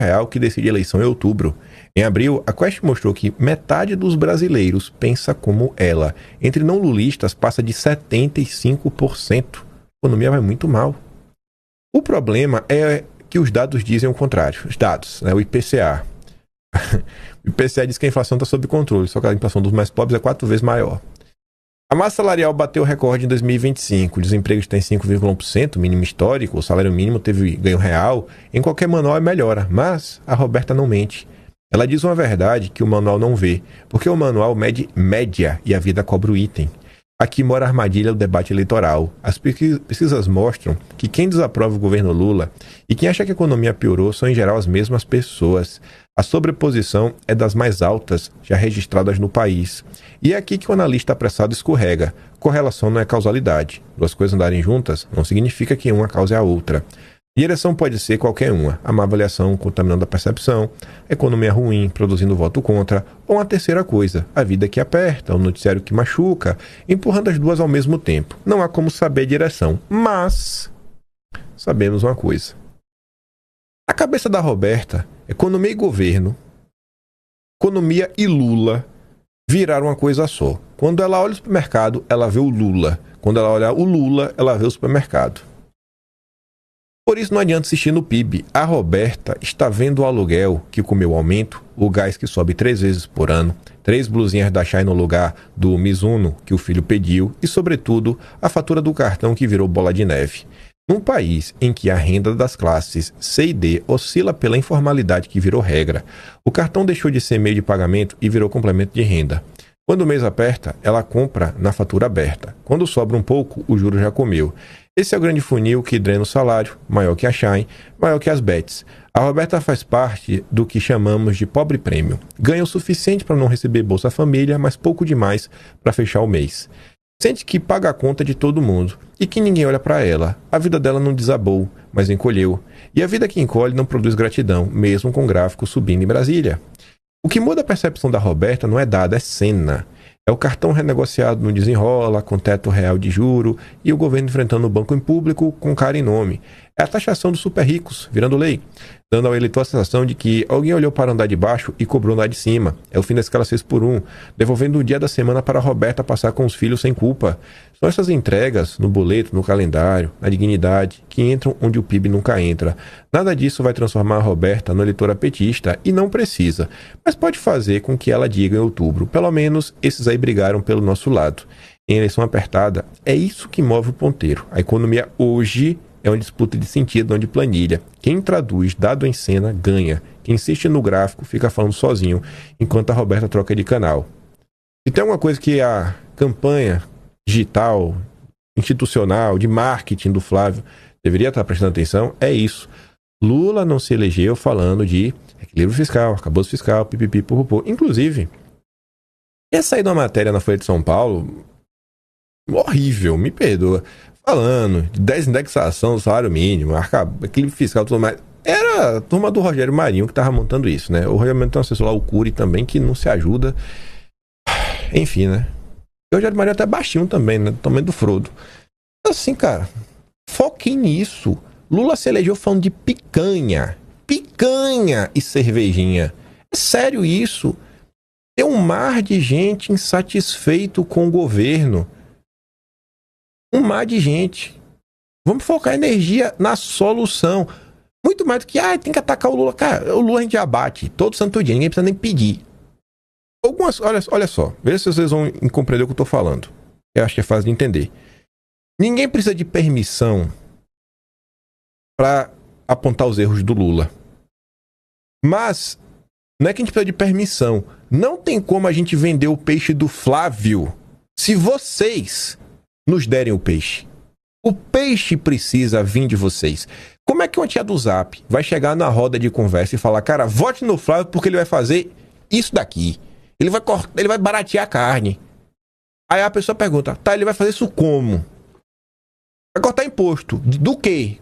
real que decide a eleição em outubro. Em abril, a Quest mostrou que metade dos brasileiros pensa como ela. Entre não lulistas, passa de 75%. A economia vai muito mal. O problema é que os dados dizem o contrário. Os dados, né? O IPCA. O IPCA diz que a inflação está sob controle, só que a inflação dos mais pobres é 4 vezes maior. A massa salarial bateu o recorde em 2025, o desemprego está em 5,1%, mínimo histórico, o salário mínimo teve ganho real. Em qualquer manual é melhora, mas a Roberta não mente. Ela diz uma verdade que o manual não vê, porque o manual mede média e a vida cobra o item. Aqui mora a armadilha do debate eleitoral. As pesquisas mostram que quem desaprova o governo Lula e quem acha que a economia piorou são em geral as mesmas pessoas. A sobreposição é das mais altas já registradas no país. E é aqui que o analista apressado escorrega. Correlação não é causalidade. Duas coisas andarem juntas não significa que uma cause a outra. Direção pode ser qualquer uma. A má avaliação contaminando a percepção, a economia ruim produzindo voto contra, ou uma terceira coisa, a vida que aperta, o noticiário que machuca, empurrando as duas ao mesmo tempo. Não há como saber a direção, mas sabemos uma coisa. A cabeça da Roberta, economia e governo, economia e Lula viraram uma coisa só. Quando ela olha o supermercado, ela vê o Lula. Quando ela olha o Lula, ela vê o supermercado. Por isso não adianta insistir no PIB. A Roberta está vendo o aluguel que comeu aumento, o gás que sobe 3 vezes por ano, 3 blusinhas da Shai no lugar do Mizuno que o filho pediu e, sobretudo, a fatura do cartão que virou bola de neve. Num país em que a renda das classes C e D oscila pela informalidade que virou regra, o cartão deixou de ser meio de pagamento e virou complemento de renda. Quando o mês aperta, ela compra na fatura aberta. Quando sobra um pouco, o juro já comeu. Esse é o grande funil que drena o salário, maior que a Shine, maior que as bets. A Roberta faz parte do que chamamos de pobre prêmio. Ganha o suficiente para não receber Bolsa Família, mas pouco demais para fechar o mês. Sente que paga a conta de todo mundo e que ninguém olha para ela. A vida dela não desabou, mas encolheu. E a vida que encolhe não produz gratidão, mesmo com gráfico subindo em Brasília. O que muda a percepção da Roberta não é dado, é cena. É o cartão renegociado no desenrola, com teto real de juro, e o governo enfrentando o banco em público com cara e nome. É a taxação dos super ricos, virando lei, dando ao eleitor a sensação de que alguém olhou para andar de baixo e cobrou andar de cima. É o fim da escala 6x1, devolvendo o dia da semana para a Roberta passar com os filhos sem culpa. São essas entregas no boleto, no calendário, na dignidade, que entram onde o PIB nunca entra. Nada disso vai transformar a Roberta no eleitora petista, e não precisa, mas pode fazer com que ela diga em outubro, pelo menos esses aí brigaram pelo nosso lado. Em eleição apertada, é isso que move o ponteiro. A economia hoje é uma disputa de sentido, não de planilha. Quem traduz dado em cena ganha. Quem insiste no gráfico fica falando sozinho, enquanto a Roberta troca de canal. Se tem alguma coisa que a campanha digital, institucional, de marketing do Flávio deveria estar prestando atenção, é isso. Lula não se elegeu falando de equilíbrio fiscal, arcabouço fiscal, pipipi, pupupô. Inclusive, ia sair de uma matéria na Folha de São Paulo horrível, me perdoa, falando de desindexação do salário mínimo, equilíbrio fiscal e tudo mais. Era a turma do Rogério Marinho que estava montando isso, né? O Rogério Marinho tem um assessor lá, o Cury, também, que não se ajuda. Enfim, né? E o Rogério Marinho é até baixinho também, né? Do tamanho do Frodo. Assim, cara, foquem nisso. Lula se elegeu falando de picanha. Picanha e cervejinha. É sério isso. Tem um mar de gente insatisfeito com o governo. Um mar de gente. Vamos focar energia na solução. Muito mais do que, tem que atacar o Lula. Cara, o Lula a gente já bate todo santo dia, ninguém precisa nem pedir. Olha só, veja se vocês vão compreender o que eu tô falando. Eu acho que é fácil de entender. Ninguém precisa de permissão para apontar os erros do Lula. Mas não é que a gente precisa de permissão. Não tem como a gente vender o peixe do Flávio se vocês nos derem o peixe. O peixe precisa vir de vocês. Como é que uma tia do Zap vai chegar na roda de conversa e falar, cara, vote no Flávio porque ele vai fazer isso daqui. Ele vai baratear a carne. Aí a pessoa pergunta, tá, ele vai fazer isso como? Vai cortar imposto. Do quê?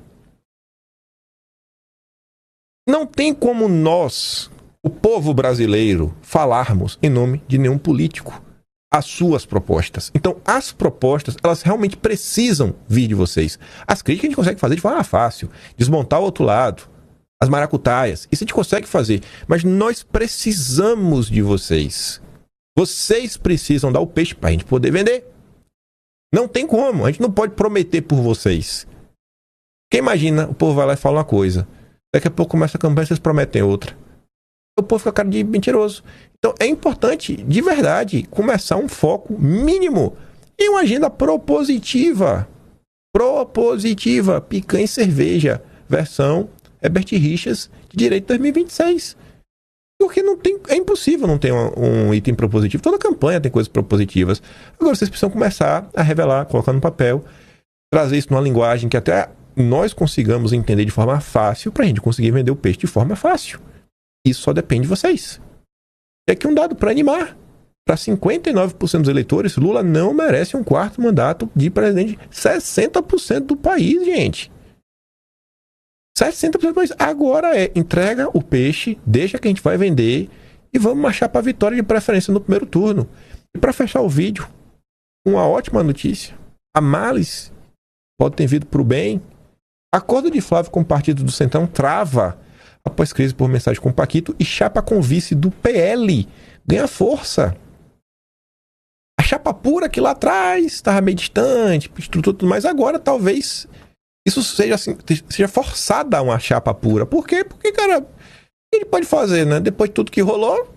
Não tem como nós, o povo brasileiro, falarmos em nome de nenhum político as suas propostas. Então, as propostas, elas realmente precisam vir de vocês. As críticas a gente consegue fazer de forma fácil. Desmontar o outro lado. as maracutaias. Isso a gente consegue fazer, mas nós precisamos de vocês. Vocês precisam dar o peixe para a gente poder vender. Não tem como, a gente não pode prometer por vocês. Quem imagina, o povo vai lá e fala uma coisa, daqui a pouco começa a campanha e vocês prometem outra. O povo fica cara de mentiroso. Então é importante, de verdade, começar um foco mínimo em uma agenda propositiva. Propositiva, picanha e cerveja, versão Herbert Richards de Direito 2026. Porque não tem, é impossível não ter um item propositivo. Toda campanha tem coisas propositivas. Agora vocês precisam começar a revelar, colocar no papel, trazer isso numa linguagem que até nós consigamos entender de forma fácil para a gente conseguir vender o peixe de forma fácil. Isso só depende de vocês. E aqui um dado para animar. Para 59% dos eleitores, Lula não merece um quarto mandato de presidente. 60% do país, gente. 60% do país. Agora entrega o peixe, deixa que a gente vai vender e vamos marchar para a vitória de preferência no primeiro turno. E para fechar o vídeo, uma ótima notícia. A males pode ter vindo para o bem. Acordo de Flávio com o Partido do Centrão trava após crise por mensagem com Paquito e chapa com vice do PL ganha força. A chapa pura que lá atrás estava meio distante, estrutura tudo mais, agora talvez isso seja assim, seja forçada uma chapa pura. Por quê? Porque, cara, o que ele pode fazer, né? Depois de tudo que rolou,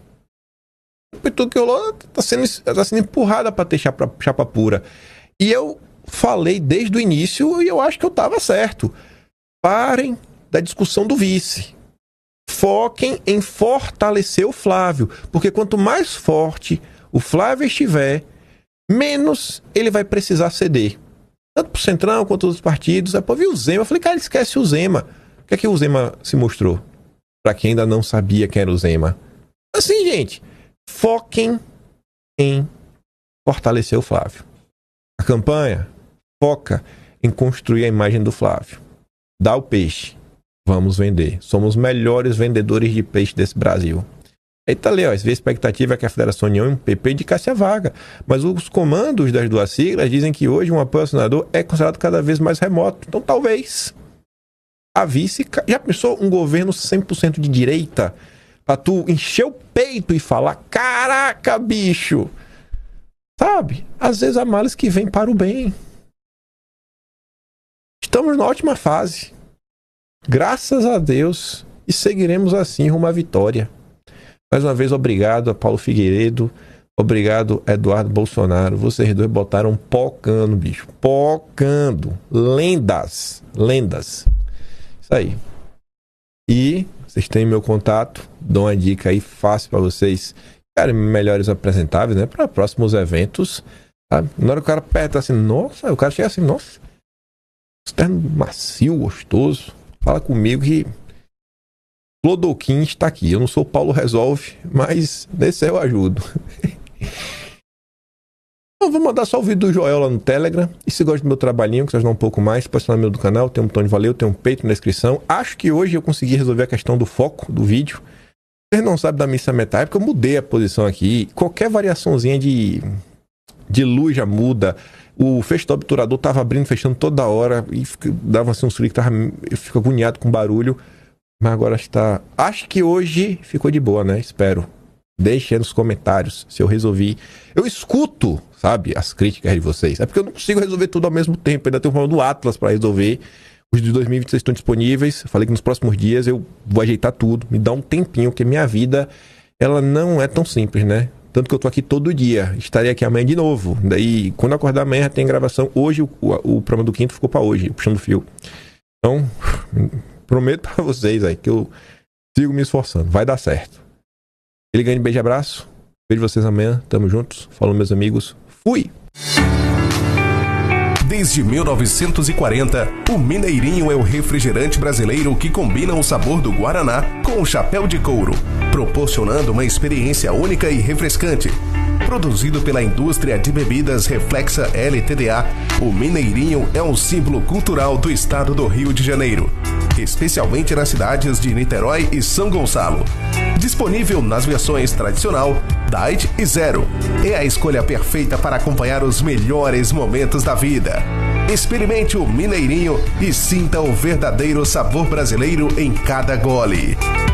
tá sendo empurrada para ter chapa pura. E eu falei desde o início e eu acho que eu estava certo. Parem da discussão do vice. Foquem em fortalecer o Flávio, porque quanto mais forte o Flávio estiver, menos ele vai precisar ceder. Tanto pro Centrão quanto os partidos. Aí, pô, vi o Zema. Eu falei, cara, esquece o Zema. O que é que o Zema se mostrou? Pra quem ainda não sabia quem era o Zema. Assim, gente, foquem em fortalecer o Flávio. A campanha foca em construir a imagem do Flávio. Dá o peixe. Vamos vender. Somos os melhores vendedores de peixe desse Brasil. Aí tá ali, ó. A expectativa é que a Federação União e o PP indicasse a vaga. Mas os comandos das duas siglas dizem que hoje um apoio ao senador é considerado cada vez mais remoto. Então talvez a vice... Já pensou um governo 100% de direita? Pra tu encher o peito e falar, caraca, bicho! Sabe? Às vezes há males que vêm para o bem. Estamos na ótima fase. Graças a Deus. E seguiremos assim rumo à vitória. Mais uma vez, obrigado a Paulo Figueiredo. Obrigado, Eduardo Bolsonaro. Vocês dois botaram pocando, bicho. Pocando. Lendas. Lendas. Isso aí. E vocês têm meu contato. Dou uma dica aí fácil para vocês ficarem melhores apresentáveis, né? Para próximos eventos. Sabe? Na hora que o cara aperta assim, nossa, o cara chega assim, nossa. Externo macio, gostoso. Fala comigo que Clodoquim está aqui. Eu não sou o Paulo Resolve, mas nesse eu ajudo. Então, vou mandar só o vídeo do Joel lá no Telegram. E se gosta do meu trabalhinho, que você ajudar um pouco mais, pode assinar no meu do canal. Tem um botão de valeu, tem um peito na descrição. Acho que hoje eu consegui resolver a questão do foco do vídeo. Vocês não sabem da missa metade, porque eu mudei a posição aqui. Qualquer variaçãozinha de luz já muda. O fecho do obturador tava abrindo e fechando toda hora. E dava assim um susto que eu fico agoniado com barulho. Mas agora está... Acho que hoje ficou de boa, né? Espero. Deixe aí nos comentários se eu resolvi. Eu escuto, sabe, as críticas de vocês. É porque eu não consigo resolver tudo ao mesmo tempo. Ainda tem o problema do Atlas para resolver. Os de 2026 estão disponíveis. Falei que nos próximos dias eu vou ajeitar tudo. Me dá um tempinho, porque minha vida, ela não é tão simples, né? Tanto que eu tô aqui todo dia. Estarei aqui amanhã de novo. Daí, quando eu acordar amanhã, tem gravação. Hoje, o programa do quinto ficou para hoje, puxando o fio. Então, prometo para vocês aí que eu sigo me esforçando. Vai dar certo. Ele ganha beijo e abraço. Vejo vocês amanhã. Tamo juntos. Falou, meus amigos. Fui! Desde 1940, o Mineirinho é o refrigerante brasileiro que combina o sabor do Guaraná com o chapéu de couro, proporcionando uma experiência única e refrescante. Produzido pela indústria de bebidas Reflexa LTDA, o Mineirinho é um símbolo cultural do estado do Rio de Janeiro, especialmente nas cidades de Niterói e São Gonçalo. Disponível nas versões tradicional, Diet e Zero. É a escolha perfeita para acompanhar os melhores momentos da vida. Experimente o Mineirinho e sinta o verdadeiro sabor brasileiro em cada gole.